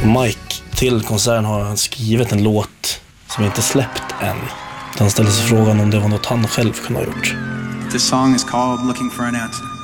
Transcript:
Och Mike, till konserten har han skrivit en låt som inte släppt än. Han ställde sig frågan om det var något han själv kunde ha gjort. The song is called Looking for an Answer.